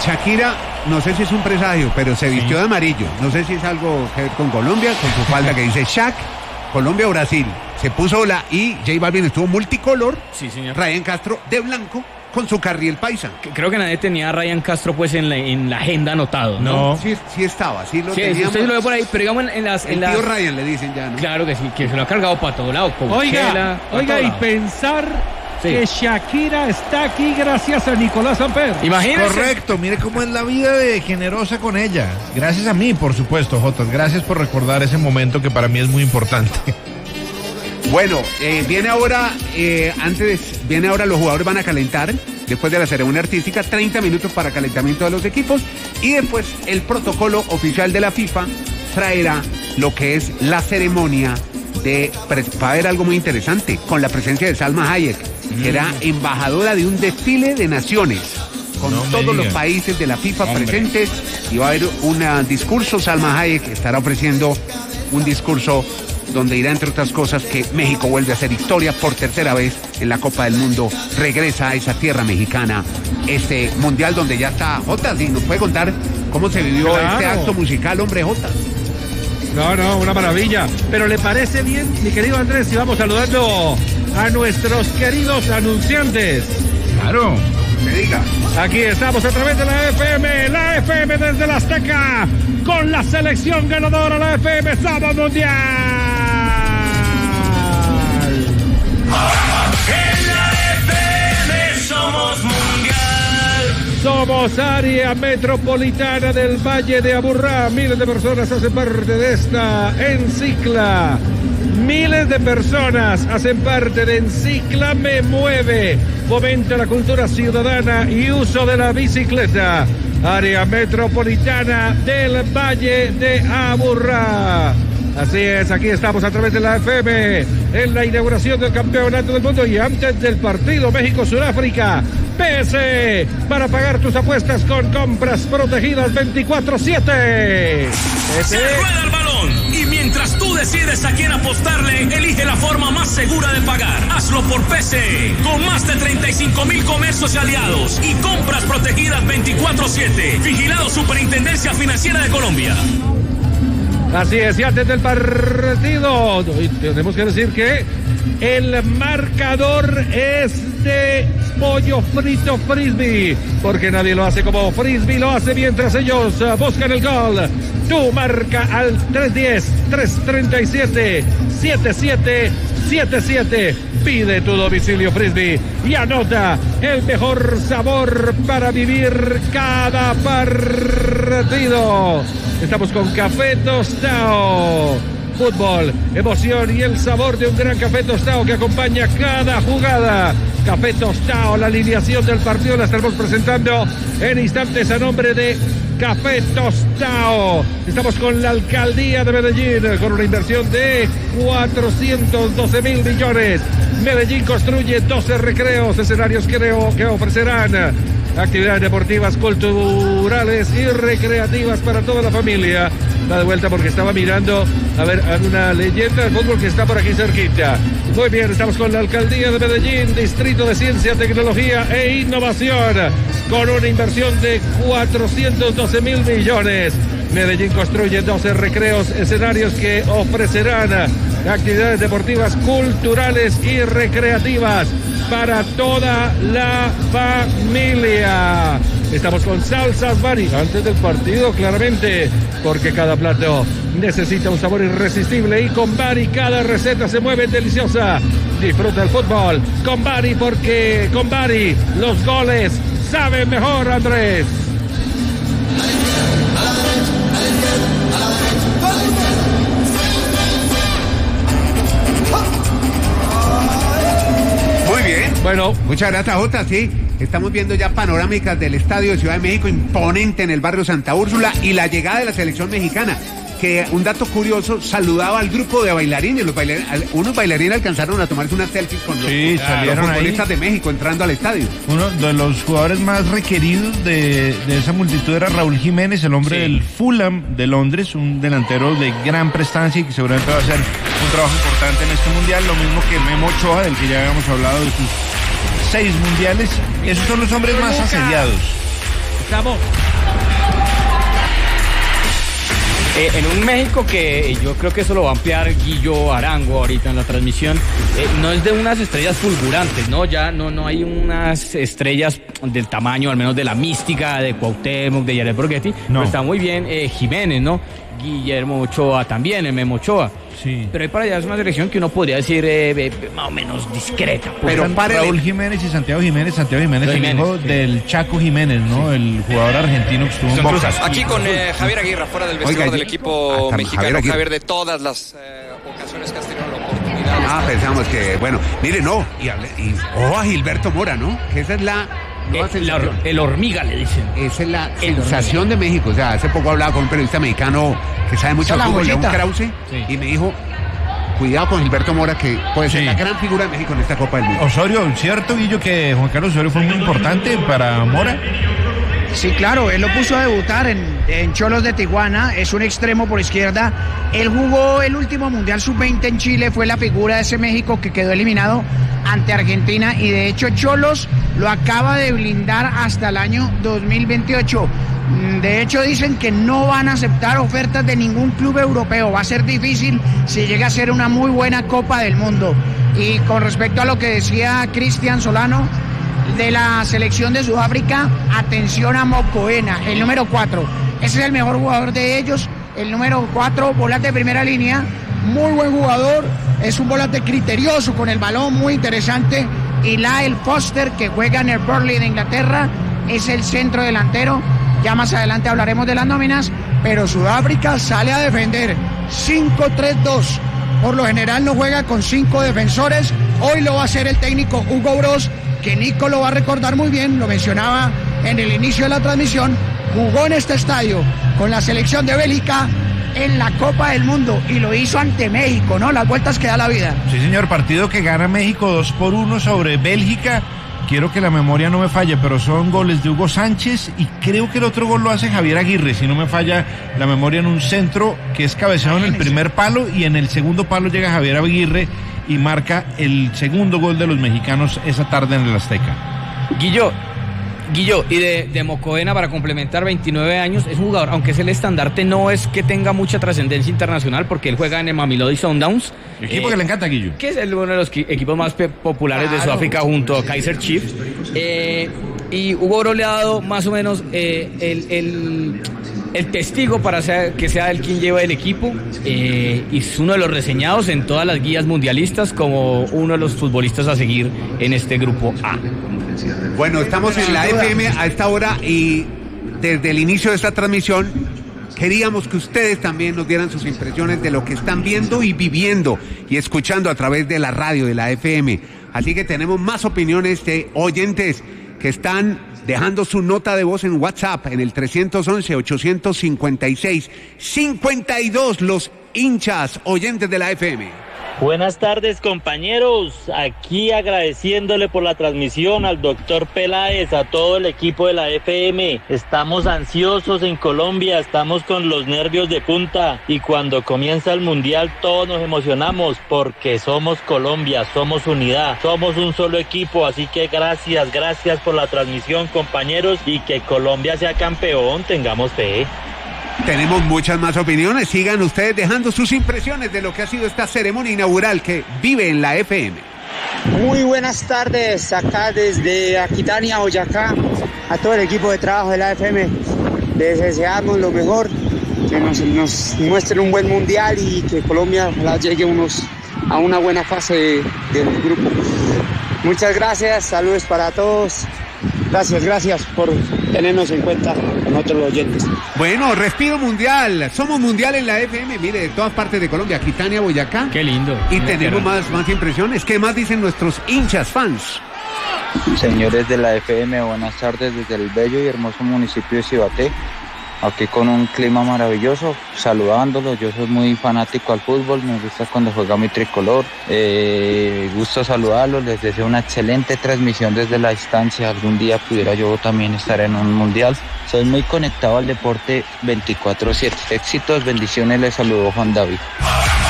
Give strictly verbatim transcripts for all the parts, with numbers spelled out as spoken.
Shakira, no sé si es un presagio, pero se vistió sí. de amarillo. No sé si es algo que ver con Colombia, con su falda que dice Shak, Colombia o Brasil. Se puso la y J Balvin estuvo multicolor. Sí, señor. Ryan Castro de blanco con su carriel paisa. Creo que nadie tenía a Ryan Castro pues en la, en la agenda anotado, ¿no? No. Sí, sí estaba, sí lo sí, teníamos. Usted lo ve por ahí, pero digamos en, en las... En el las... tío Ryan le dicen ya, ¿no? Claro que sí, que se lo ha cargado para todo lado. Oiga, oiga, y pensar... Sí. Que Shakira está aquí gracias a Nicolás Samper. Imagínese. Correcto, mire cómo es la vida de generosa con ella. Gracias a mí, por supuesto, Jotas. Gracias por recordar ese momento que para mí es muy importante. Bueno, eh, viene ahora, eh, antes, viene ahora los jugadores van a calentar, después de la ceremonia artística, treinta minutos para calentamiento de los equipos, y después el protocolo oficial de la FIFA traerá lo que es la ceremonia de, va a haber algo muy interesante, con la presencia de Salma Hayek, mm. que era embajadora de un desfile de naciones, con no todos los países de la FIFA Hombre. presentes, y va a haber un discurso. Salma Hayek estará ofreciendo un discurso donde dirá, entre otras cosas, que México vuelve a hacer historia por tercera vez en la Copa del Mundo, regresa a esa tierra mexicana, este mundial donde ya está Jota, y nos puede contar cómo se vivió claro. este acto musical, hombre, Jota. No, no, una maravilla. Pero ¿le parece bien, mi querido Andrés, si vamos saludando a nuestros queridos anunciantes? Claro. Me diga. Aquí estamos a través de la F M, la F M desde la Azteca, con la selección ganadora, la F M Sábado Mundial. En la F M somos mundial. Somos área metropolitana del Valle de Aburrá. Miles de personas hacen parte de esta Encicla. Miles de personas hacen parte de Encicla Me Mueve. Fomenta la cultura ciudadana y uso de la bicicleta. Área metropolitana del Valle de Aburrá. Así es, aquí estamos a través de la F M en la inauguración del Campeonato del Mundo y antes del partido México-Sudáfrica. P S para pagar tus apuestas con compras protegidas veinticuatro siete. Se rueda el balón y mientras tú decides a quién apostarle, elige la forma más segura de pagar. Hazlo por P S E, con más de treinta y cinco mil comercios y aliados y compras protegidas veinticuatro siete. Vigilado Superintendencia Financiera de Colombia. Así es, y antes del partido tenemos que decir que el marcador es de Pollo Frito Frisbee, porque nadie lo hace como Frisbee lo hace mientras ellos buscan el gol. Tú marca al tres diez, tres treinta y siete, setenta y siete setenta y siete. Pide tu domicilio Frisbee y anota el mejor sabor para vivir cada partido. Estamos con Café Tostado. Fútbol, emoción y el sabor de un gran café tostado que acompaña cada jugada. Café Tostado, la alineación del partido la estaremos presentando en instantes a nombre de Café Tostado. Estamos con la Alcaldía de Medellín con una inversión de cuatrocientos doce mil millones. Medellín construye doce recreos, escenarios creo que ofrecerán actividades deportivas, culturales y recreativas para toda la familia. Da de vuelta porque estaba mirando a ver a una leyenda del fútbol que está por aquí cerquita. Muy bien, estamos con la Alcaldía de Medellín, Distrito de Ciencia, Tecnología e Innovación, con una inversión de cuatrocientos doce mil millones. Medellín construye doce recreos, escenarios que ofrecerán actividades deportivas, culturales y recreativas para toda la familia. Estamos con Salsas Bari antes del partido, claramente, porque cada plato necesita un sabor irresistible y con Bari cada receta se mueve deliciosa. Disfruta el fútbol con Bari, porque con Bari los goles saben mejor, Andrés. Muy bien. Bueno, muchas gracias, Jota. Sí, estamos viendo ya panorámicas del Estadio de Ciudad de México, imponente en el barrio Santa Úrsula, y la llegada de la selección mexicana, que un dato curioso, saludaba al grupo de bailarines. Los bailarines, unos bailarines alcanzaron a tomarse unas selfies con los, sí, los futbolistas de México entrando al estadio. Uno de los jugadores más requeridos de, de esa multitud era Raúl Jiménez, el hombre sí. del Fulham de Londres, un delantero de gran prestancia y que seguramente va a hacer un trabajo importante en este mundial, lo mismo que Memo Ochoa, del que ya habíamos hablado de sus seis mundiales. Esos son los hombres más asediados. sabor. Eh, en un México que yo creo que eso lo va a ampliar Guillo Arango ahorita en la transmisión, eh, no es de unas estrellas fulgurantes, ¿no? Ya no, no hay unas estrellas del tamaño, al menos de la mística de Cuauhtémoc, de Jared Borghetti, no. Pero está muy bien eh, Jiménez, ¿no? Guillermo Ochoa también, el Memo Ochoa. Sí. Pero ahí para allá es una selección que uno podría decir eh, eh, más o menos discreta. Pero para Raúl Jiménez y Santiago Jiménez, Santiago Jiménez, el Jiménez, hijo sí. del Chaco Jiménez, ¿no? Sí. El jugador argentino que estuvo en Boca. Aquí con eh, Javier Aguirre, fuera del vestidor Oiga, del equipo mexicano. Javier, Javier, de todas las eh, ocasiones que has tenido la oportunidad. Ah, pensamos que, bueno, mire, no, y, y oh, a Gilberto Mora, ¿no? Que esa es la... No el, la, el hormiga le dicen. Esa es la el sensación hormiga. de México. O sea, hace poco hablaba con un periodista mexicano que sabe mucho de fútbol, León Krause, sí. y me dijo, cuidado con Gilberto Mora, que puede ser sí. la gran figura de México en esta Copa del Mundo. Osorio, ¿cierto, Guillo, que Juan Carlos Osorio fue muy importante para Mora? Sí, claro, él lo puso a debutar en, en Xolos de Tijuana, es un extremo por izquierda. Él jugó el último Mundial sub veinte en Chile, fue la figura de ese México que quedó eliminado ante Argentina y de hecho Xolos lo acaba de blindar hasta el año dos mil veintiocho. De hecho dicen que no van a aceptar ofertas de ningún club europeo, va a ser difícil si llega a ser una muy buena Copa del Mundo. Y con respecto a lo que decía Cristian Solano de la selección de Sudáfrica, atención a Mocoena, el número cuatro, ese es el mejor jugador de ellos, el número cuatro, volante de primera línea, muy buen jugador, es un volante criterioso con el balón, muy interesante. Y Lyle Foster, que juega en el Burnley de Inglaterra, es el centro delantero. Ya más adelante hablaremos de las nóminas, pero Sudáfrica sale a defender cinco tres dos. Por lo general no juega con cinco defensores. Hoy lo va a hacer el técnico Hugo Broz, que Nico lo va a recordar muy bien, lo mencionaba en el inicio de la transmisión. Jugó en este estadio con la selección de Bélgica en la Copa del Mundo y lo hizo ante México, ¿no? Las vueltas que da la vida. Sí, señor, partido que gana México dos por uno sobre Bélgica. Quiero que la memoria no me falle, pero son goles de Hugo Sánchez y creo que el otro gol lo hace Javier Aguirre, si no me falla la memoria, en un centro que es cabeceado en el primer palo y en el segundo palo llega Javier Aguirre y marca el segundo gol de los mexicanos esa tarde en el Azteca. Guillo, Guillo, y de, de Mocoena, para complementar, veintinueve años, es un jugador, aunque es el estandarte, no es que tenga mucha trascendencia internacional, porque él juega en el Mamelodi Sundowns. Equipo eh, que le encanta, Guillo. Que es el, uno de los equipos más pe- populares claro. de Sudáfrica junto a Kaizer Chiefs. Eh, y Hugo Bro le ha dado más o menos eh, el, el, el testigo para ser, que sea el quien lleva el equipo. Eh, y es uno de los reseñados en todas las guías mundialistas como uno de los futbolistas a seguir en este grupo A. Bueno, estamos en la F M a esta hora y desde el inicio de esta transmisión queríamos que ustedes también nos dieran sus impresiones de lo que están viendo y viviendo y escuchando a través de la radio, de la F M. Así que tenemos más opiniones de oyentes que están dejando su nota de voz en WhatsApp en el tres once, ocho cinco seis, cinco dos, los hinchas oyentes de la F M. Buenas tardes, compañeros, aquí agradeciéndole por la transmisión al doctor Peláez, a todo el equipo de la F M. Estamos ansiosos en Colombia, estamos con los nervios de punta y cuando comienza el Mundial todos nos emocionamos porque somos Colombia, somos unidad, somos un solo equipo, así que gracias, gracias por la transmisión, compañeros, y que Colombia sea campeón, tengamos fe. Tenemos muchas más opiniones. Sigan ustedes dejando sus impresiones de lo que ha sido esta ceremonia inaugural que vive en la F M. Muy buenas tardes, acá desde Aquitania, Boyacá, a todo el equipo de trabajo de la F M. Les deseamos lo mejor, que nos, nos muestren un buen mundial y que Colombia la llegue unos, a una buena fase de, del grupo. Muchas gracias, saludos para todos. Gracias, gracias por tenernos en cuenta con otros oyentes. Bueno, respiro mundial. Somos mundial en la F M. Mire, de todas partes de Colombia, Aquitania, Boyacá. Qué lindo. Y tenemos más, más impresiones. ¿Qué más dicen nuestros hinchas, fans? Señores de la F M, buenas tardes desde el bello y hermoso municipio de Cibaté. Aquí con un clima maravilloso, saludándolos. Yo soy muy fanático al fútbol, me gusta cuando juega mi tricolor. Eh, gusto saludarlos, les deseo una excelente transmisión desde la distancia. Algún día pudiera yo también estar en un mundial. Soy muy conectado al deporte veinticuatro siete. Éxitos, bendiciones, les saludo Juan David.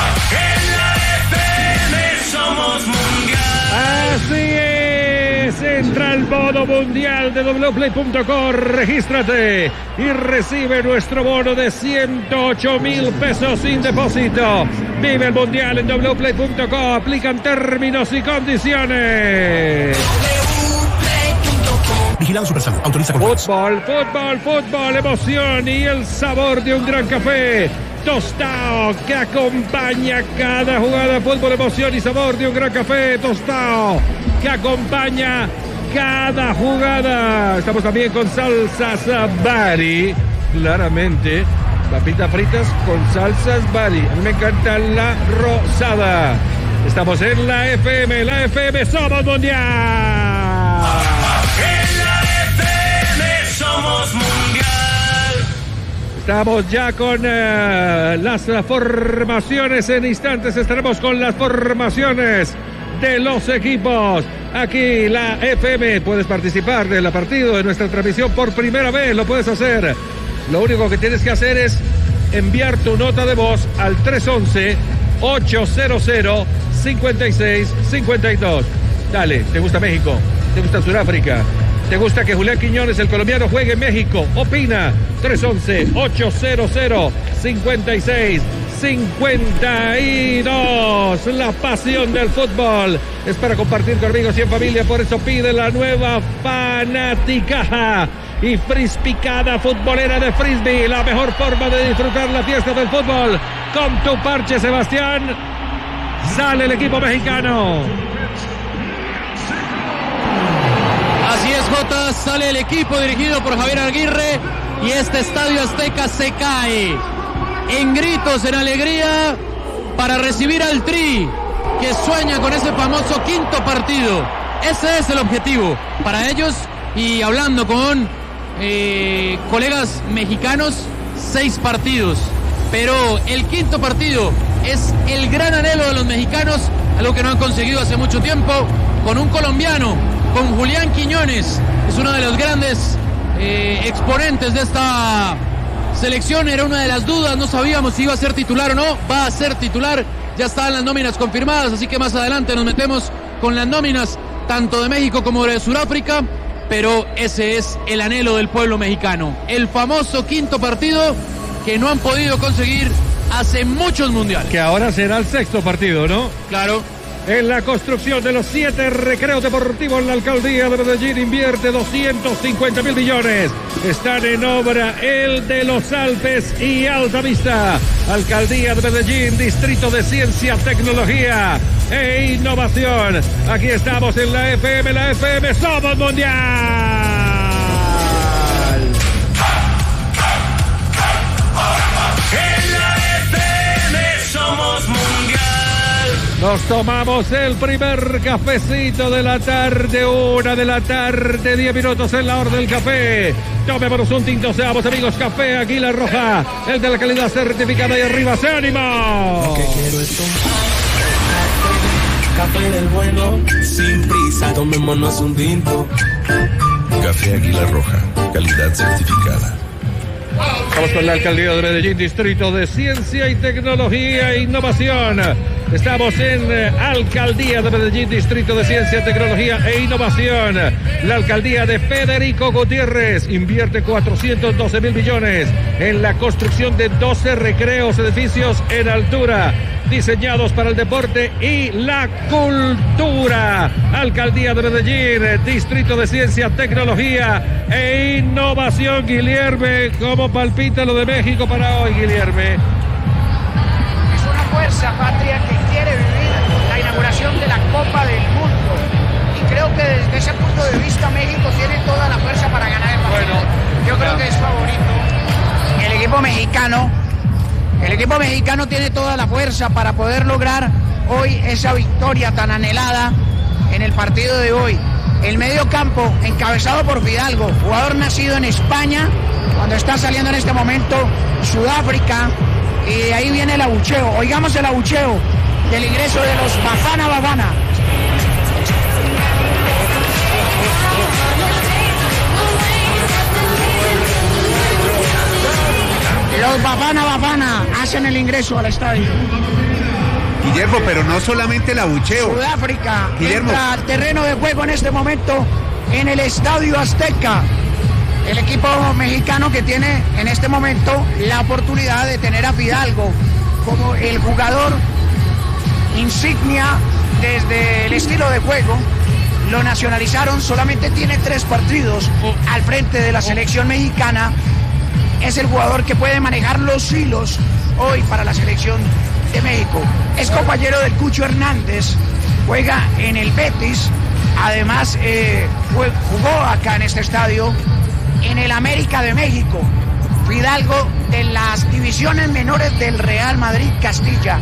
Así es, Entra al modo mundial de doble u play punto com, regístrate y recibe nuestro bono de ciento ocho mil pesos sin depósito. Vive el mundial en doble u play punto com, aplican términos y condiciones. Vigilado Supersalud, autoriza con Fútbol, fútbol, fútbol, emoción y el sabor de un gran café tostado que acompaña cada jugada. Fútbol, emoción y sabor de un gran café tostado que acompaña cada jugada. Estamos también con salsas Bari, claramente papitas fritas con salsas Bari. A mí me encanta la rosada. Estamos en la F M, la F M somos mundial. Somos mundial. Estamos ya con uh, las formaciones. En instantes estaremos con las formaciones de los equipos. Aquí la F M. Puedes participar del partido de nuestra transmisión por primera vez. Lo puedes hacer. Lo único que tienes que hacer es enviar tu nota de voz al tres once, ochocientos, cincuenta y seis cincuenta y dos. Dale, ¿te gusta México? ¿Te gusta Sudáfrica? ¿Te gusta que Julián Quiñones, el colombiano, juegue en México? Opina. tres once, ochocientos, cincuenta y seis cincuenta y dos. La pasión del fútbol es para compartir con amigos y en familia. Por eso pide la nueva Fanaticaja y Frispicada futbolera de Frisbee. La mejor forma de disfrutar la fiesta del fútbol. Con tu parche, Sebastián. Sale el equipo mexicano. Así es, Jota, sale el equipo dirigido por Javier Aguirre y este Estadio Azteca se cae en gritos, en alegría para recibir al Tri que sueña con ese famoso quinto partido. Ese es el objetivo para ellos. Y hablando con eh, colegas mexicanos, seis partidos, pero el quinto partido es el gran anhelo de los mexicanos, algo que no han conseguido hace mucho tiempo, con un colombiano, con Julián Quiñones. Es uno de los grandes eh, exponentes de esta selección. Era una de las dudas, no sabíamos si iba a ser titular o no. Va a ser titular, ya están las nóminas confirmadas, así que más adelante nos metemos con las nóminas tanto de México como de Sudáfrica, pero ese es el anhelo del pueblo mexicano, el famoso quinto partido que no han podido conseguir hace muchos mundiales. Que ahora será el sexto partido, ¿no? Claro. En la construcción de los siete recreos deportivos, la alcaldía de Medellín invierte doscientos cincuenta mil millones. Están en obra el de los Alpes y Altavista. Alcaldía de Medellín, Distrito de Ciencia, Tecnología e Innovación. Aquí estamos en la F M, la F M somos mundial. En la F M somos mundial. Nos tomamos el primer cafecito de la tarde, una de la tarde, diez minutos en la hora del café. Tomémonos un tinto, seamos amigos, Café Águila Roja, el de la calidad certificada y arriba, ¡se ánimo! Lo que quiero es un café del bueno, sin prisa, tomémonos un tinto. Café Águila Roja, calidad certificada. Vamos con la alcaldía de Medellín, Distrito de Ciencia y Tecnología e Innovación. Estamos en eh, Alcaldía de Medellín, Distrito de Ciencia, Tecnología e Innovación. La alcaldía de Federico Gutiérrez invierte cuatrocientos doce mil millones en la construcción de doce recreos, edificios en altura, diseñados para el deporte y la cultura. Alcaldía de Medellín, Distrito de Ciencia, Tecnología e Innovación. Guilherme, ¿cómo palpita lo de México para hoy, Guilherme? Es una fuerza patria que quiere vivir la inauguración de la Copa del Mundo. Y creo que desde ese punto de vista México tiene toda la fuerza para ganar el partido. Bueno, yo creo que es favorito. El equipo mexicano, el equipo mexicano tiene toda la fuerza para poder lograr hoy esa victoria tan anhelada en el partido de hoy. El medio campo encabezado por Fidalgo, jugador nacido en España, cuando está saliendo en este momento Sudáfrica, y ahí viene el abucheo. Oigamos el abucheo del ingreso de los Bafana Bafana. Los Bafana Bafana hacen el ingreso al estadio. Guillermo, pero no solamente el abucheo. Sudáfrica Guillermo. entra al terreno de juego en este momento en el Estadio Azteca. El equipo mexicano que tiene en este momento la oportunidad de tener a Fidalgo como el jugador insignia desde el estilo de juego. Lo nacionalizaron, solamente tiene tres partidos al frente de la selección mexicana. Es el jugador que puede manejar los hilos hoy para la selección de México. Es compañero del Cucho Hernández, juega en el Betis, además eh, jugó acá en este estadio en el América de México. Fidalgo de las divisiones menores del Real Madrid Castilla.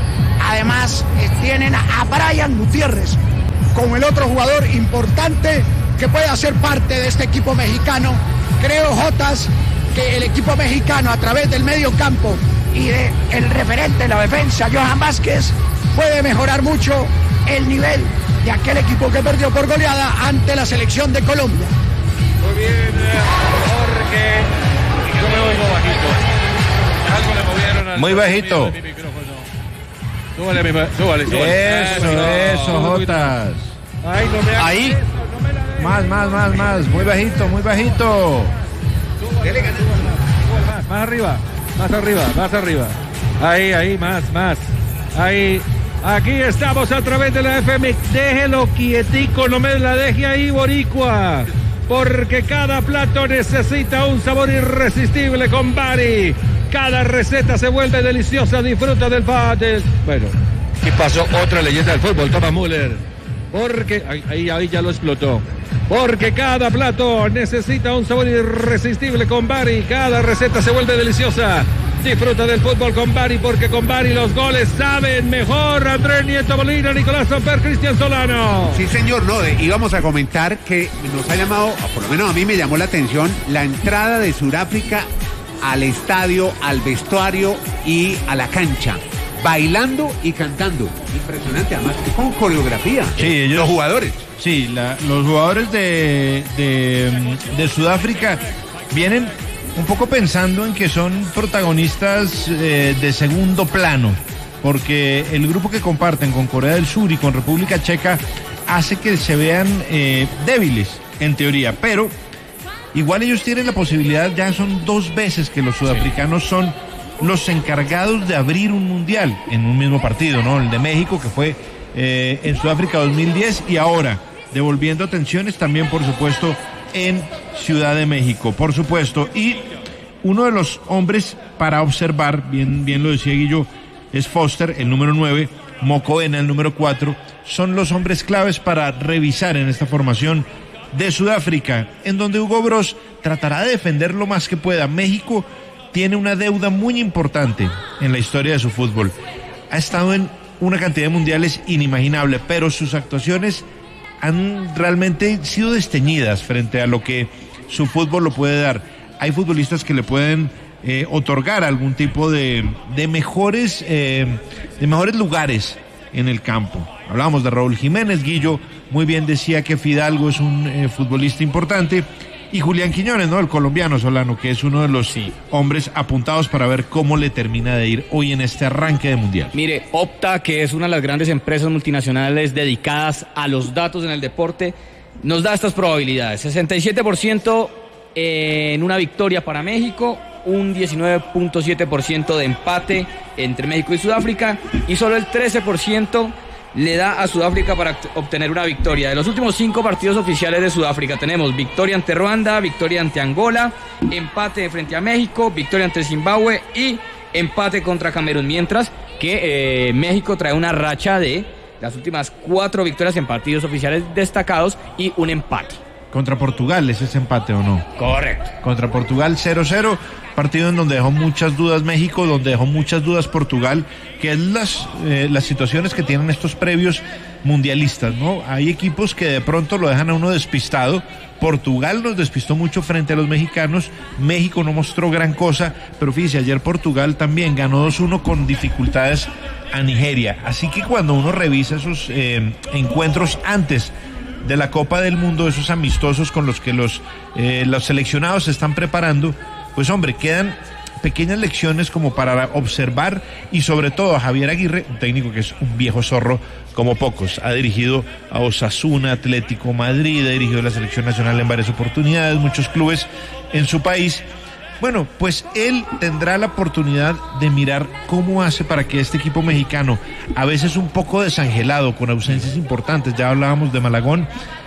Además eh, tienen a Brian Gutiérrez como el otro jugador importante que puede hacer parte de este equipo mexicano. Creo, Jotas, que el equipo mexicano a través del medio campo y de el referente de la defensa, Johan Vázquez, puede mejorar mucho el nivel de aquel equipo que perdió por goleada ante la selección de Colombia. Muy bien, Jorge. Yo me oigo bajito. Algo le movieron al muy bajito. Mi micrófono. Súbale, mi, súbale, súbale. Eso, eso, eso, Jotas. Ay, no me Ahí. Eso, no me la más, más, más, más. Muy bajito, muy bajito. Dele, más, más arriba, más arriba, más arriba. Ahí, ahí, más, más. Ahí. Aquí estamos a través de la F M. Déjelo quietico, no me la deje ahí, boricua. Porque cada plato necesita un sabor irresistible con Bari. Cada receta se vuelve deliciosa. Disfruta del patel. Bueno, y pasó otra leyenda del fútbol, Thomas Müller. Porque ahí, ahí ya lo explotó. Porque cada plato necesita un sabor irresistible con Bari. Cada receta se vuelve deliciosa. Disfruta del fútbol con Bari, porque con Bari los goles saben mejor. Andrés Nieto Molina, Nicolás Samper, Cristian Solano. Sí, señor, no, de, íbamos a comentar que nos ha llamado, por lo menos a mí me llamó la atención, la entrada de Sudáfrica al estadio, al vestuario y a la cancha. Bailando y cantando. Impresionante, además con coreografía. Sí, ellos, los jugadores. Sí, la, los jugadores de, de, de Sudáfrica vienen un poco pensando en que son protagonistas eh, de segundo plano, porque el grupo que comparten con Corea del Sur y con República Checa hace que se vean eh, débiles, en teoría, pero igual ellos tienen la posibilidad, ya son dos veces que los sudafricanos son los encargados de abrir un mundial en un mismo partido, ¿no? El de México, que fue eh, en Sudáfrica dos mil diez, y ahora devolviendo atenciones también, por supuesto, en Ciudad de México, por supuesto. Y uno de los hombres para observar, bien, bien lo decía Guillo, es Foster, el número nueve, Mokoena, el número cuatro, son los hombres claves para revisar en esta formación de Sudáfrica, en donde Hugo Broz tratará de defender lo más que pueda. México tiene una deuda muy importante en la historia de su fútbol. Ha estado en una cantidad de mundiales inimaginable, pero sus actuaciones han realmente sido desteñidas frente a lo que su fútbol lo puede dar. Hay futbolistas que le pueden eh, otorgar algún tipo de, de mejores eh, de mejores lugares en el campo. Hablábamos de Raúl Jiménez, Guillo muy bien decía que Fidalgo es un eh, futbolista importante, y Julián Quiñones, ¿no? El colombiano, Solano, que es uno de los sí. hombres apuntados para ver cómo le termina de ir hoy en este arranque de mundial. Mire, Opta, que es una de las grandes empresas multinacionales dedicadas a los datos en el deporte, nos da estas probabilidades. sesenta y siete por ciento en una victoria para México, un diecinueve punto siete por ciento de empate entre México y Sudáfrica, y solo el trece por ciento le da a Sudáfrica para obtener una victoria. De los últimos cinco partidos oficiales de Sudáfrica tenemos victoria ante Ruanda, victoria ante Angola, empate frente a México, victoria ante Zimbabue y empate contra Camerún, mientras que eh, México trae una racha de las últimas cuatro victorias en partidos oficiales destacados y un empate. Contra Portugal, ¿es ese empate o no? Correcto. Contra Portugal cero cero, partido en donde dejó muchas dudas México, donde dejó muchas dudas Portugal, que es las, eh, las situaciones que tienen estos previos mundialistas, ¿no? Hay equipos que de pronto lo dejan a uno despistado. Portugal nos despistó mucho frente a los mexicanos, México no mostró gran cosa, pero fíjese, ayer Portugal también ganó dos uno con dificultades a Nigeria. Así que cuando uno revisa esos eh, encuentros antes de la Copa del Mundo, esos amistosos con los que los, eh, los seleccionados se están preparando, pues hombre, quedan pequeñas lecciones como para observar, y sobre todo a Javier Aguirre, un técnico que es un viejo zorro como pocos. Ha dirigido a Osasuna, Atlético Madrid, ha dirigido a la selección nacional en varias oportunidades, muchos clubes en su país. Bueno, pues él tendrá la oportunidad de mirar cómo hace para que este equipo mexicano, a veces un poco desangelado, con ausencias importantes, ya hablábamos de Malagón,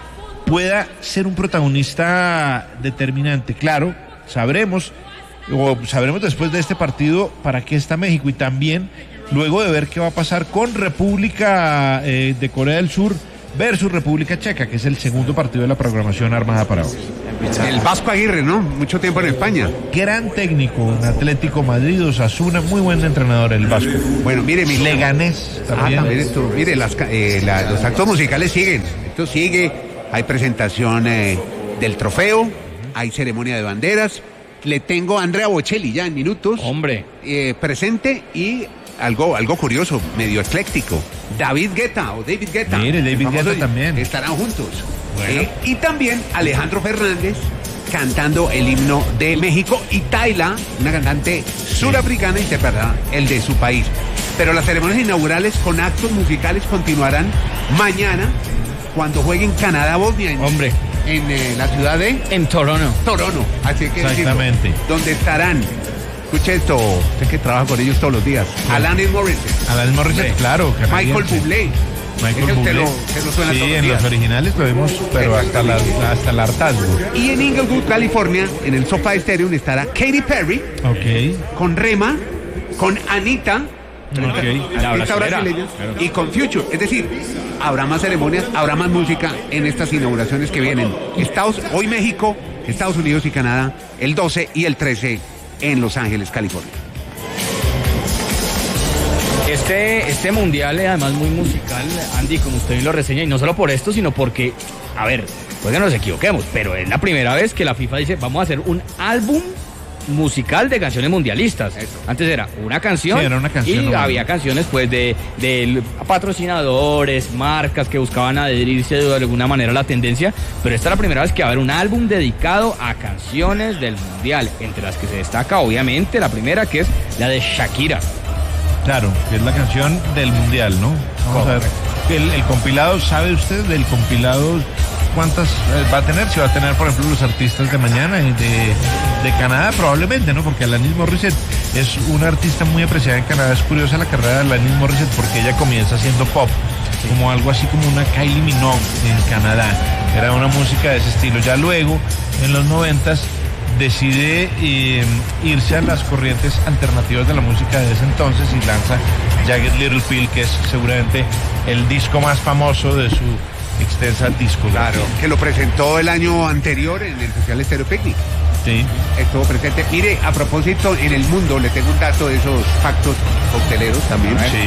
pueda ser un protagonista determinante. Claro, sabremos, o sabremos después de este partido para qué está México, y también luego de ver qué va a pasar con República eh, de Corea del Sur versus República Checa, que es el segundo partido de la programación armada para hoy. El Vasco Aguirre, ¿no? Mucho tiempo en España. Gran técnico en Atlético Madrid, Osasuna, muy buen entrenador el Vasco. Bueno, mire, mi Leganés también. Ah, también esto, mire, las, eh, la, los actos musicales siguen. Esto sigue, hay presentación eh, del trofeo, hay ceremonia de banderas. Le tengo a Andrea Bocelli ya en minutos. Hombre. Eh, presente, y algo, algo curioso, medio ecléctico. David Guetta o David Guetta. Mire, David Guetta también. Estarán juntos. Bueno. Eh, y también Alejandro Fernández cantando el himno de México, y Tayla, una cantante surafricana, interpretará el de su país. Pero las ceremonias inaugurales con actos musicales continuarán mañana, cuando jueguen Canadá-Bosnia. En, Hombre. En eh, la ciudad de... En Toronto. Toronto, así que exactamente. Decirlo, donde estarán... Escuche esto, usted que trabaja con ellos todos los días. Sí. Alanis Morissette. Alanis Morissette, sí. Claro. Michael Bublé. Michael Bublé. Lo, lo suena sí, todos en los, los originales lo vimos, pero hasta, la, hasta el hartazgo. Y en Inglewood, California, en el Sofa Stereo, estará Katy Perry. Okay. Con Rema, con Anita. Okay. La brasileña, claro. Y con Future. Es decir, habrá más ceremonias, habrá más música en estas inauguraciones que vienen. Estados, hoy México, Estados Unidos y Canadá, el doce y el trece en Los Ángeles, California. Este, este mundial es además muy musical, Andy, como usted bien lo reseña, y no solo por esto, sino porque, a ver, pues que nos equivoquemos, pero es la primera vez que la FIFA dice, vamos a hacer un álbum musical de canciones mundialistas. Eso. Antes era una canción, sí, era una canción y no había canciones pues de, de patrocinadores, marcas que buscaban adherirse de alguna manera a la tendencia, pero esta es la primera vez que va a haber un álbum dedicado a canciones del mundial, entre las que se destaca obviamente la primera, que es la de Shakira. Claro, que es la canción del mundial, ¿no? Vamos a ver, el, el compilado, ¿sabe usted del compilado cuántas va a tener? Si va a tener, por ejemplo, los artistas de mañana de, de Canadá, probablemente, ¿no? Porque Alanis Morissette es una artista muy apreciada en Canadá. Es curiosa la carrera de Alanis Morissette porque ella comienza haciendo pop, sí, como algo así como una Kylie Minogue en Canadá. Era una música de ese estilo. Ya luego, en los noventas, decide eh, irse a las corrientes alternativas de la música de ese entonces y lanza Jagged Little Pill, que es seguramente el disco más famoso de su extensa discografía. Claro, que lo presentó el año anterior en el Festival Stereo Picnic. Sí. Estuvo presente. Mire, a propósito, en el mundo, le tengo un dato de esos factos cocteleros también. Sí.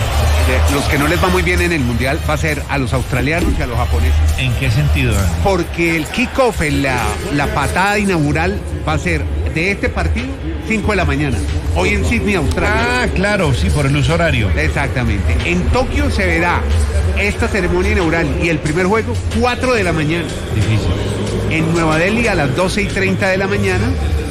De los que no les va muy bien en el Mundial va a ser a los australianos y a los japoneses. ¿En qué sentido? Porque el kickoff, la, la patada inaugural, va a ser de este partido cinco de la mañana. Hoy en Sydney, Australia. Ah, claro, sí, por el uso horario. Exactamente. En Tokio se verá esta ceremonia inaugural y el primer juego cuatro de la mañana. Difícil. En Nueva Delhi a las doce y treinta de la mañana.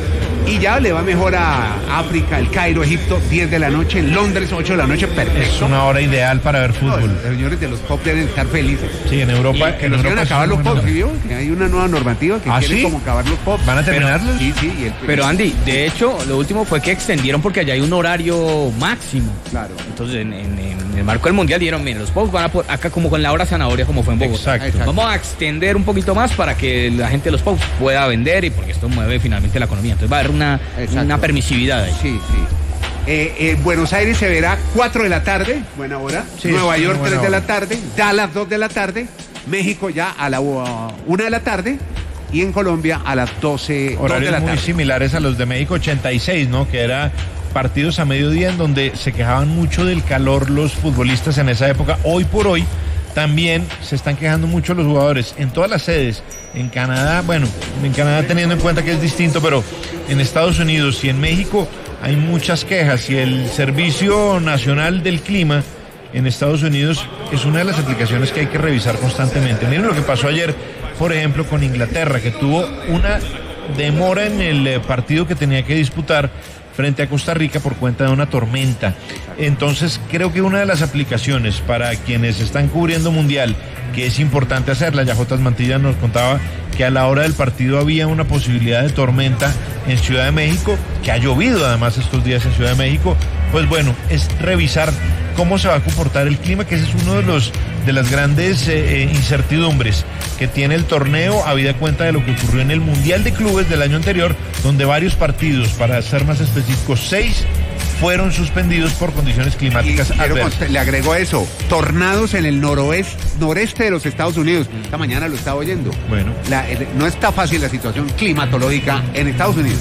Y ya le va mejor a África, el Cairo, Egipto, diez de la noche, en Londres, ocho de la noche, perfecto. Es una hora ideal para ver fútbol. No, los señores de los pop deben estar felices. Sí, en Europa. Y que nos quieren acabar los pop, ¿sí? Que hay una nueva normativa que ¿Ah, quiere sí? como acabar los pop. ¿Van a terminarlos? Sí, sí. Y el... Pero Andy, de hecho, lo último fue que extendieron porque allá hay un horario máximo. Claro. Entonces, en, en, en el marco del Mundial dijeron, miren, los pop van a por acá como con la hora zanahoria, como fue en Bogotá. Exacto. Vamos a extender un poquito más para que la gente de los pop pueda vender y porque esto mueve finalmente la economía. Entonces va a haber una, una permisividad ahí. Sí, sí. Eh, eh, Buenos Aires se verá cuatro de la tarde, buena hora. Sí, Nueva York tres de la tarde. Dallas dos de la tarde. México ya a la una de la tarde. Y en Colombia a las doce Horarios de la tarde. muy similares a los de México ochenta y seis, ¿no? Que era partidos a mediodía en donde se quejaban mucho del calor los futbolistas en esa época. Hoy por hoy también se están quejando mucho los jugadores en todas las sedes. En Canadá, bueno, en Canadá teniendo en cuenta que es distinto, pero en Estados Unidos y en México hay muchas quejas y el Servicio Nacional del Clima en Estados Unidos es una de las aplicaciones que hay que revisar constantemente. Miren lo que pasó ayer, por ejemplo, con Inglaterra, que tuvo una demora en el partido que tenía que disputar frente a Costa Rica por cuenta de una tormenta. Entonces creo que una de las aplicaciones para quienes están cubriendo Mundial, que es importante hacerla, ya Jotas Mantilla nos contaba que a la hora del partido había una posibilidad de tormenta en Ciudad de México, que ha llovido además estos días en Ciudad de México, pues bueno, es revisar cómo se va a comportar el clima, que ese es uno de los de las grandes eh, incertidumbres que tiene el torneo, habida cuenta de lo que ocurrió en el Mundial de Clubes del año anterior, donde varios partidos, para ser más específicos, seis, fueron suspendidos por condiciones climáticas adversas. Le agregó eso, tornados en el noroeste, noreste de los Estados Unidos. Esta mañana lo estaba oyendo. Bueno. La, no está fácil la situación climatológica en Estados Unidos.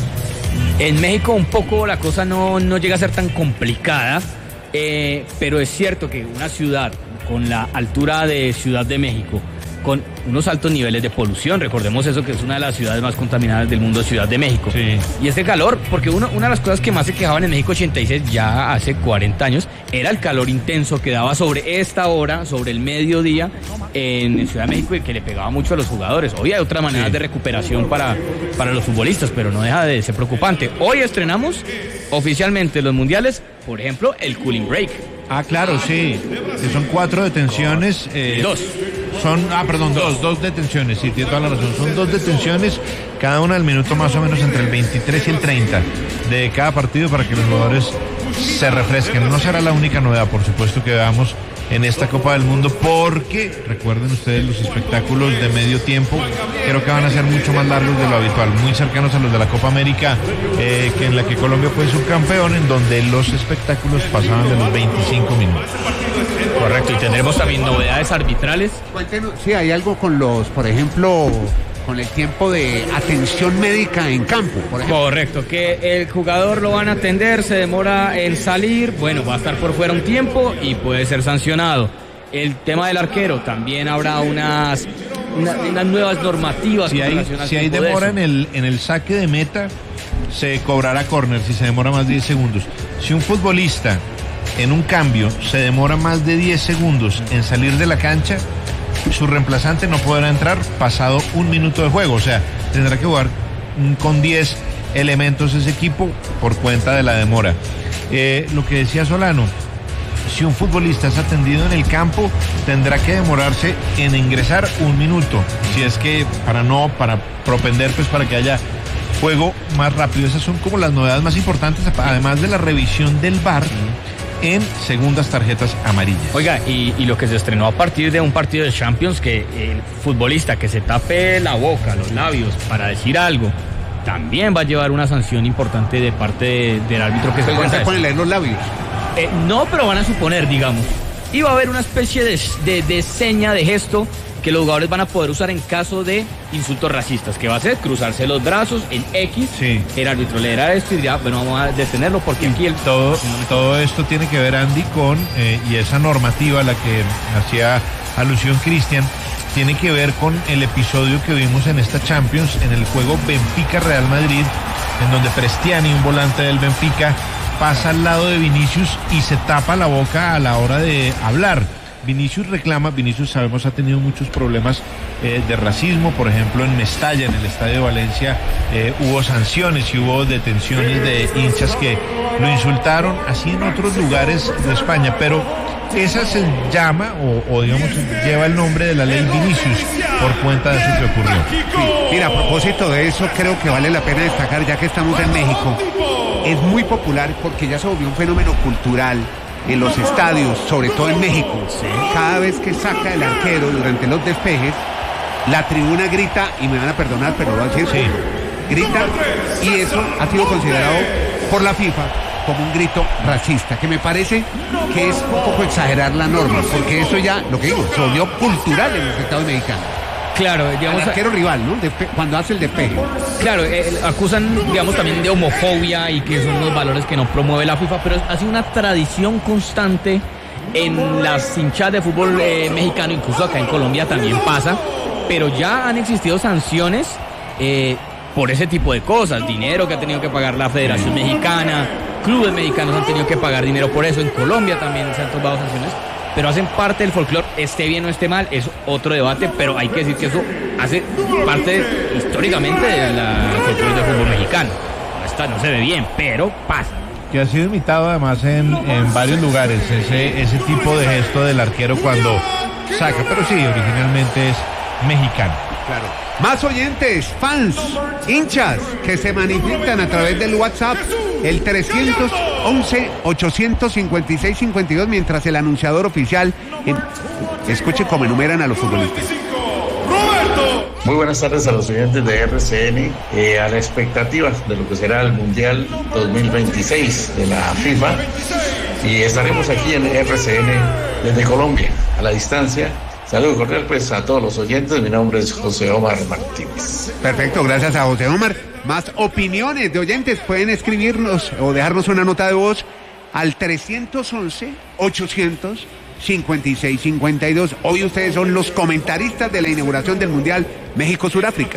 En México un poco la cosa no, no llega a ser tan complicada, eh, pero es cierto que una ciudad con la altura de Ciudad de México, con unos altos niveles de polución, recordemos eso, que es una de las ciudades más contaminadas del mundo, Ciudad de México. Sí. Y este calor, porque uno, una de las cosas que más se quejaban en México ochenta y seis, ya hace cuarenta años, era el calor intenso que daba sobre esta hora, sobre el mediodía, en Ciudad de México, y que le pegaba mucho a los jugadores. Hoy hay otras maneras sí. de recuperación para, para los futbolistas, pero no deja de ser preocupante. Hoy estrenamos oficialmente los mundiales, por ejemplo, el cooling break. Ah, claro, sí, que son cuatro detenciones. Eh, dos. Son, ah, perdón, dos, dos detenciones, sí, tiene toda la razón. Son dos detenciones, cada una al minuto más o menos entre el veintitrés y el treinta de cada partido para que los jugadores se refresquen. No será la única novedad, por supuesto, que veamos en esta Copa del Mundo, porque recuerden ustedes los espectáculos de medio tiempo, creo que van a ser mucho más largos de lo habitual, muy cercanos a los de la Copa América, eh, que en la que Colombia fue subcampeón, en donde los espectáculos pasaban de los veinticinco minutos. Correcto, y tendremos también novedades arbitrales. Cuéntenos, sí, hay algo con los, por ejemplo, con el tiempo de atención médica en campo, por ejemplo. Correcto, que el jugador lo van a atender, se demora en salir, bueno, va a estar por fuera un tiempo y puede ser sancionado. El tema del arquero, también habrá unas, una, unas nuevas normativas. Si hay, si hay demora de en el, en el saque de meta, se cobrará córner si se demora más de diez segundos. Si un futbolista en un cambio se demora más de diez segundos en salir de la cancha, su reemplazante no podrá entrar pasado un minuto de juego, o sea, tendrá que jugar con diez elementos ese equipo por cuenta de la demora. Eh, lo que decía Solano, si un futbolista es atendido en el campo, tendrá que demorarse en ingresar un minuto, si es que para no, para propender, pues para que haya juego más rápido. Esas son como las novedades más importantes, además de la revisión del V A R en segundas tarjetas amarillas. Oiga, y, y lo que se estrenó a partir de un partido de Champions, que el futbolista que se tape la boca, los labios, para decir algo, también va a llevar una sanción importante de parte de, del árbitro que se encuentra. ¿Se pueden leer los labios? Eh, no, pero van a suponer, digamos. Y va a haber una especie de, de, de seña, de gesto, que los jugadores van a poder usar en caso de insultos racistas, que va a ser cruzarse los brazos en X, sí. El árbitro leerá esto y dirá, bueno, vamos a detenerlo porque aquí el... Todo, todo esto tiene que ver, Andy, con, eh, y esa normativa a la que hacía alusión Cristian, tiene que ver con el episodio que vimos en esta Champions, en el juego Benfica-Real Madrid, en donde Prestiani, un volante del Benfica, pasa al lado de Vinicius y se tapa la boca a la hora de hablar. Vinicius reclama, Vinicius sabemos ha tenido muchos problemas eh, de racismo, por ejemplo en Mestalla, en el Estadio de Valencia, eh, hubo sanciones y hubo detenciones de hinchas que lo insultaron, así en otros lugares de España, pero esa se llama, o, o digamos, lleva el nombre de la ley Vinicius, por cuenta de eso que ocurrió. Sí. Mira, a propósito de eso, creo que vale la pena destacar, ya que estamos en México, es muy popular porque ya se volvió un fenómeno cultural en los estadios, sobre todo en México. Sí. Cada vez que saca el arquero durante los despejes, la tribuna grita, y me van a perdonar, pero lo voy a decir, sí. grita, y eso ha sido considerado por la FIFA como un grito racista, que me parece que es un poco exagerar la norma, porque eso ya, lo que digo, se volvió cultural en los estados mexicanos. Claro, digamos, al arquero rival, ¿no? Despe- cuando hace el despeje. Claro, eh, acusan, digamos, también de homofobia y que son los valores que no promueve la FIFA, pero ha sido una tradición constante en las hinchadas de fútbol eh, mexicano, incluso acá en Colombia también pasa, pero ya han existido sanciones eh, por ese tipo de cosas, dinero que ha tenido que pagar la Federación Mexicana, clubes mexicanos han tenido que pagar dinero por eso, en Colombia también se han tomado sanciones, pero hacen parte del folclore, esté bien o esté mal, es otro debate, pero hay que decir que eso hace parte históricamente de la cultura del fútbol mexicano. está, no se ve bien, pero pasa. Que ha sido imitado además en, en varios lugares, ese, ese tipo de gesto del arquero cuando saca, pero sí, originalmente es mexicano. Claro. Más oyentes, fans, hinchas que se manifiestan a través del WhatsApp, el trescientos once, ochocientos cincuenta y seis, cincuenta y dos, mientras el anunciador oficial en... escuche cómo enumeran a los futbolistas. Muy buenas tardes a los oyentes de R C N, eh, a la expectativa de lo que será el Mundial dos mil veintiséis de la FIFA, y estaremos aquí en R C N desde Colombia, a la distancia. Saludos cordial pues a todos los oyentes, mi nombre es José Omar Martínez. Perfecto, gracias a José Omar. Más opiniones de oyentes pueden escribirnos o dejarnos una nota de voz al trescientos once, ochocientos cincuenta y seis, cincuenta y dos. Hoy ustedes son los comentaristas de la inauguración del Mundial México-Suráfrica.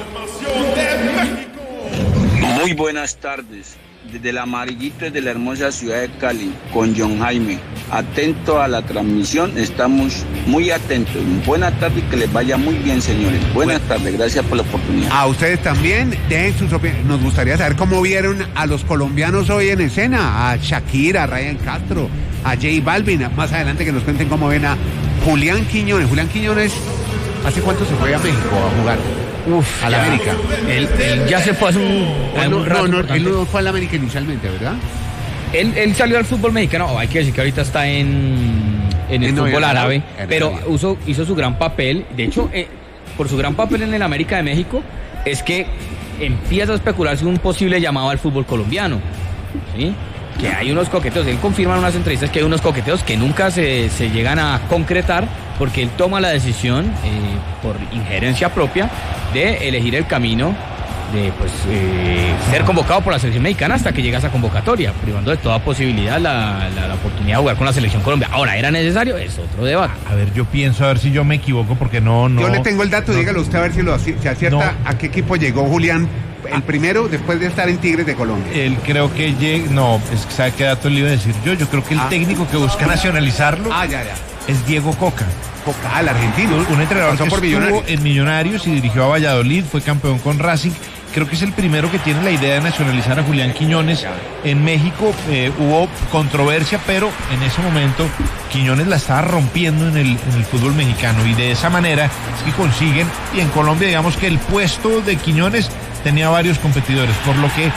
Muy buenas tardes. Desde el amarillito de la hermosa ciudad de Cali, con John Jaime. Atento a la transmisión, estamos muy atentos. Buenas tardes y que les vaya muy bien, señores. Buenas bueno. tardes, gracias por la oportunidad. A ustedes también, dejen sus opiniones. Nos gustaría saber cómo vieron a los colombianos hoy en escena, a Shakira, a Ryan Castro, a J Balvin. Más adelante que nos cuenten cómo ven a Julián Quiñones. Julián Quiñones, ¿hace cuánto se fue a México a jugar? Uf, a la América. Él, él ya se fue hace un, no, un rato. No, no, él no fue a la América inicialmente, ¿verdad? Él, él salió al fútbol mexicano. Oh, hay que decir que ahorita está en, en el en fútbol árabe, árabe pero hizo, hizo su gran papel. De hecho, eh, por su gran papel en el América de México, es que empieza a especularse un posible llamado al fútbol colombiano. ¿Sí? Que hay unos coqueteos. Él confirma en unas entrevistas que hay unos coqueteos que nunca se, se llegan a concretar, porque él toma la decisión, eh, por injerencia propia, de elegir el camino de pues eh, ser convocado por la selección mexicana hasta que llega esa convocatoria, privando de toda posibilidad la, la, la oportunidad de jugar con la selección Colombia. Ahora, ¿era necesario? Es otro debate. A ver, yo pienso, a ver si yo me equivoco, porque no... no yo le tengo el dato, no, dígalo usted a ver si lo se acierta. No. ¿A qué equipo llegó Julián? El primero después de estar en Tigres de Colombia. Él creo que llega... No, es que ¿sabe qué dato le iba a decir yo? Yo creo que el ah. técnico que busca nacionalizarlo ah, ya, ya. es Diego Coca. Coca, el argentino. Un entrenador que por estuvo Millonarios. en Millonarios y dirigió a Valladolid, fue campeón con Racing. Creo que es el primero que tiene la idea de nacionalizar a Julián Quiñones. En México eh, hubo controversia, pero en ese momento Quiñones la estaba rompiendo en el, en el fútbol mexicano, y de esa manera es que consiguen, y en Colombia digamos que el puesto de Quiñones tenía varios competidores, por lo que eh,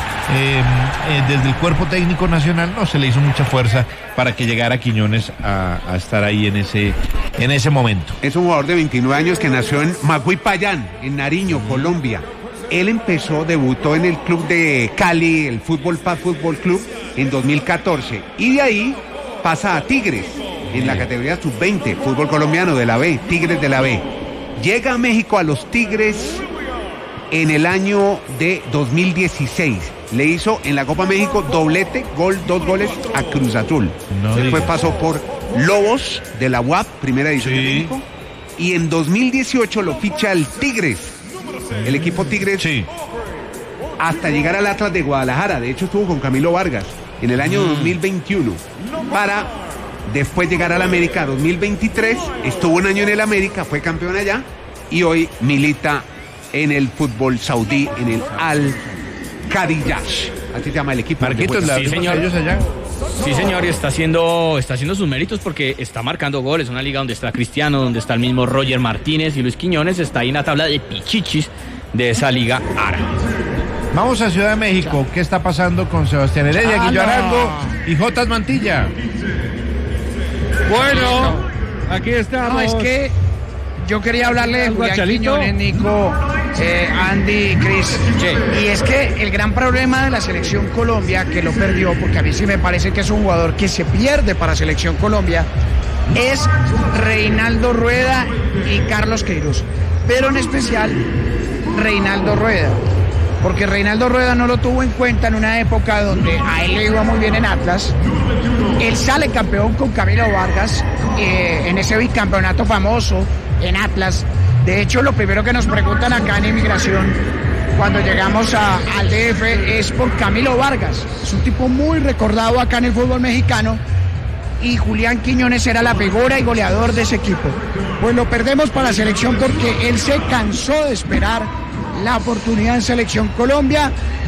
eh, desde el cuerpo técnico nacional no se le hizo mucha fuerza para que llegara Quiñones a, a estar ahí en ese, en ese momento. Es un jugador de veintinueve años que nació en Maguipayán, en Nariño, Colombia. Él empezó, debutó en el club de Cali, el Fútbol Paz Fútbol Club, en dos mil catorce. Y de ahí pasa a Tigres, en la categoría sub veinte, fútbol colombiano de la B, Tigres de la B. Llega a México a los Tigres en el año de dos mil dieciséis. Le hizo en la Copa México doblete, gol, dos goles a Cruz Azul. No Después digas. pasó por Lobos de la U A P, primera edición sí. de México. Y en dos mil dieciocho lo ficha el Tigres. El equipo Tigres, sí. hasta llegar al Atlas de Guadalajara. De hecho estuvo con Camilo Vargas en el año mm. dos mil veintiuno, para después llegar al América dos mil veintitrés. Estuvo un año en el América, fue campeón allá, y hoy milita en el fútbol saudí, en el Al Khadiyash, así se llama el equipo. Marquitos, sí, señor. Ellos allá. Sí, señor, y está haciendo, está haciendo sus méritos porque está marcando goles. Una liga donde está Cristiano, donde está el mismo Roger Martínez y Luis Quiñones. Está ahí en la tabla de pichichis de esa liga árabe. Vamos a Ciudad de México. ¿Qué está pasando con Sebastián Heredia, ah, Guillo Arango y Jotas Mantilla? Bueno, aquí estamos. No, es que yo quería hablarle de Julián Quiñones, Nico, eh, Andy, Chris. Sí. Y es que el gran problema de la Selección Colombia, que lo perdió, porque a mí sí me parece que es un jugador que se pierde para Selección Colombia, es Reinaldo Rueda y Carlos Queiroz. Pero en especial, Reinaldo Rueda. Porque Reinaldo Rueda no lo tuvo en cuenta en una época donde a él le iba muy bien en Atlas. Él sale campeón con Camilo Vargas eh, en ese bicampeonato famoso en Atlas. De hecho, lo primero que nos preguntan acá en Inmigración cuando llegamos a, al D F es por Camilo Vargas. Es un tipo muy recordado acá en el fútbol mexicano, y Julián Quiñones era la figura y goleador de ese equipo. Pues lo perdemos para la selección porque él se cansó de esperar la oportunidad en Selección Colombia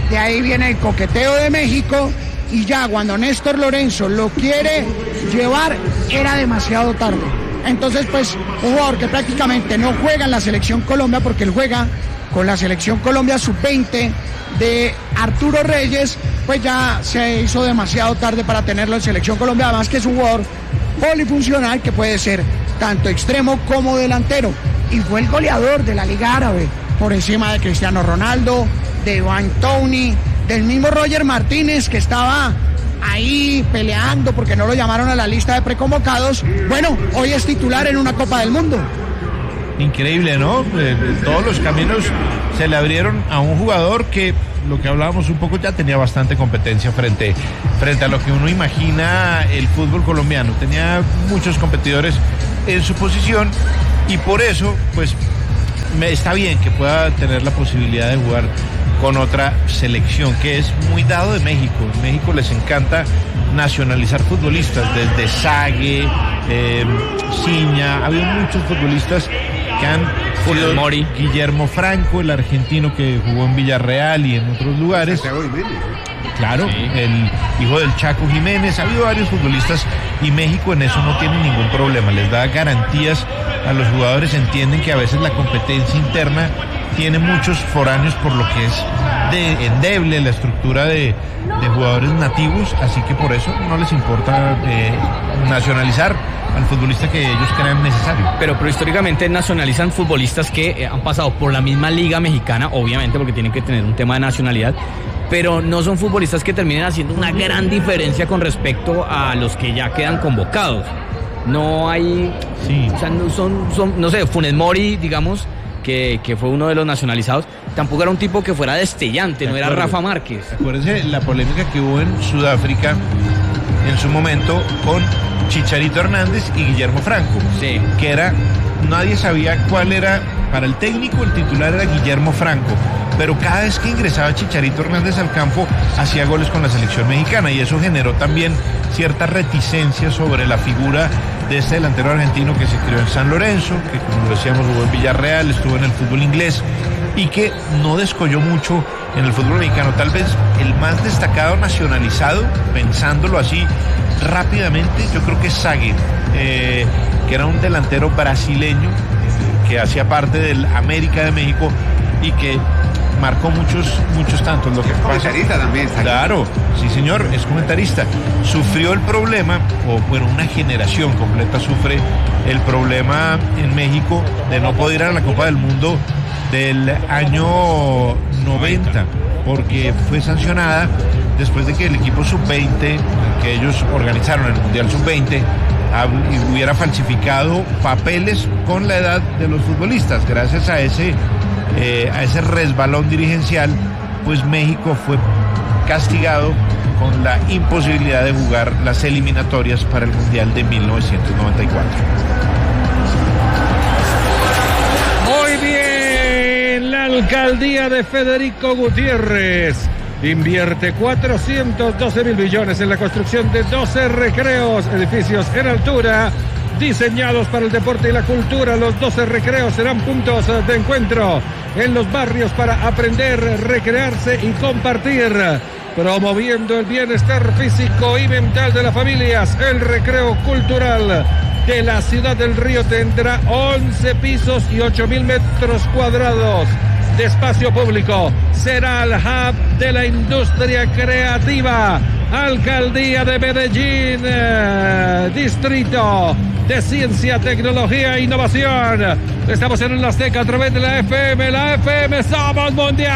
de ahí viene el coqueteo de México, y ya cuando Néstor Lorenzo lo quiere llevar, era demasiado tarde. Entonces, pues, un jugador que prácticamente no juega en la Selección Colombia, porque él juega con la Selección Colombia sub veinte de Arturo Reyes, pues ya se hizo demasiado tarde para tenerlo en Selección Colombia, además que es un jugador polifuncional que puede ser tanto extremo como delantero, y fue el goleador de la Liga Árabe, por encima de Cristiano Ronaldo, de Van Tony, del mismo Roger Martínez, que estaba ahí peleando porque no lo llamaron a la lista de preconvocados. Bueno, hoy es titular en una Copa del Mundo. Increíble, ¿no? Eh, todos los caminos se le abrieron a un jugador que, lo que hablábamos un poco, ya tenía bastante competencia frente, frente a lo que uno imagina el fútbol colombiano. Tenía muchos competidores en su posición, y por eso, pues, me, está bien que pueda tener la posibilidad de jugar con otra selección, que es muy dado de México. En México les encanta nacionalizar futbolistas, desde Sague, eh, Ciña, ha habido muchos futbolistas que han sido, Mori. Guillermo Franco, el argentino que jugó en Villarreal y en otros lugares. Claro, sí. El hijo del Chaco Jiménez, ha habido varios futbolistas, y México en eso no tiene ningún problema, les da garantías a los jugadores, entienden que a veces la competencia interna tiene muchos foráneos, por lo que es de, endeble la estructura de, de jugadores nativos, así que por eso no les importa eh, nacionalizar al futbolista que ellos crean necesario. Pero, pero históricamente nacionalizan futbolistas que eh, han pasado por la misma liga mexicana, obviamente porque tienen que tener un tema de nacionalidad, pero no son futbolistas que terminen haciendo una gran diferencia con respecto a los que ya quedan convocados. No hay, sí. O sea, no son, son, no sé, Funes Mori, digamos, que, que fue uno de los nacionalizados, tampoco era un tipo que fuera destellante, no era Rafa Márquez. Acuérdense la polémica que hubo en Sudáfrica en su momento con Chicharito Hernández y Guillermo Franco, sí. que era, nadie sabía cuál era, para el técnico el titular era Guillermo Franco, pero cada vez que ingresaba Chicharito Hernández al campo hacía goles con la selección mexicana, y eso generó también cierta reticencia sobre la figura de este delantero argentino que se crió en San Lorenzo, que, como decíamos, jugó en Villarreal, estuvo en el fútbol inglés, y que no descolló mucho en el fútbol mexicano. Tal vez el más destacado nacionalizado, pensándolo así rápidamente, yo creo que es Sague, eh, que era un delantero brasileño que hacía parte del América de México y que marcó muchos, muchos tantos. Lo que pasa, comentarista también. Sague. Claro, sí señor, es comentarista. Sufrió el problema, o bueno, una generación completa sufre el problema en México de no poder ir a la Copa del Mundo del año noventa, porque fue sancionada después de que el equipo sub veinte que ellos organizaron, el Mundial sub veinte, hubiera falsificado papeles con la edad de los futbolistas. Gracias a ese, eh, a ese resbalón dirigencial, pues México fue castigado con la imposibilidad de jugar las eliminatorias para el Mundial de mil novecientos noventa y cuatro. Muy bien, la alcaldía de Federico Gutiérrez invierte cuatrocientos doce mil millones en la construcción de doce recreos, edificios en altura, diseñados para el deporte y la cultura. Los doce recreos serán puntos de encuentro en los barrios para aprender, recrearse y compartir, promoviendo el bienestar físico y mental de las familias. El recreo cultural de la ciudad del Río tendrá once pisos y ocho mil metros cuadrados de espacio público. Será el hub de la industria creativa. Alcaldía de Medellín, eh, Distrito de Ciencia, Tecnología e Innovación. Estamos en el Azteca a través de la F M. La F M Somos Mundial.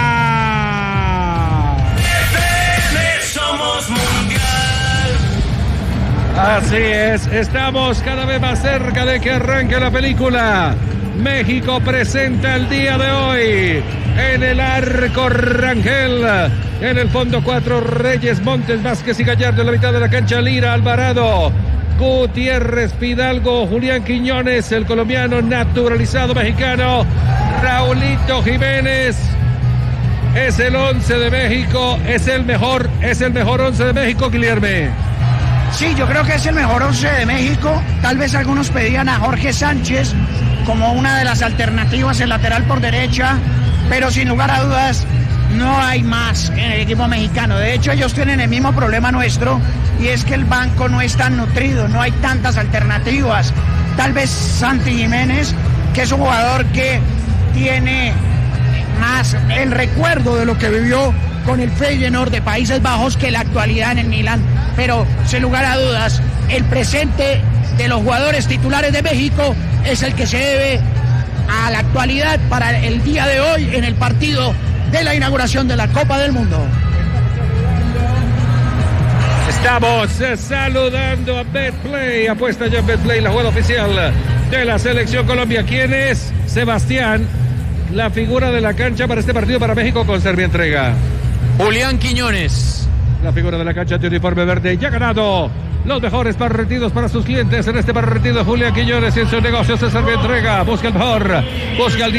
F M Somos Mundial. Así es, estamos cada vez más cerca de que arranque la película. México presenta el día de hoy en el Arco Rangel, en el fondo cuatro Reyes, Montes, Vázquez y Gallardo, en la mitad de la cancha Lira, Alvarado, Gutiérrez, Fidalgo, Julián Quiñones, el colombiano naturalizado mexicano, Raulito Jiménez. Es el once de México, es el mejor, es el mejor once de México, Guilherme. Sí, yo creo que es el mejor once de México. Tal vez algunos pedían a Jorge Sánchez como una de las alternativas, el lateral por derecha, pero sin lugar a dudas no hay más en el equipo mexicano. De hecho, ellos tienen el mismo problema nuestro, y es que el banco no es tan nutrido, no hay tantas alternativas. Tal vez Santi Jiménez, que es un jugador que tiene más el recuerdo de lo que vivió con el Feyenoord de Países Bajos que la actualidad en el Milan. Pero sin lugar a dudas, el presente de los jugadores titulares de México es el que se debe a la actualidad para el día de hoy en el partido de la inauguración de la Copa del Mundo. Estamos saludando a Betplay. Apuesta ya en Betplay, la jugada oficial de la Selección Colombia. ¿Quién es? Sebastián, la figura de la cancha para este partido para México con Serbia entrega. Julián Quiñones. La figura de la cancha de uniforme verde ya ha ganado los mejores partidos para sus clientes en este partido. Julián Quiñones y en sus negocios de Serbia entrega. Busca el mejor, busca el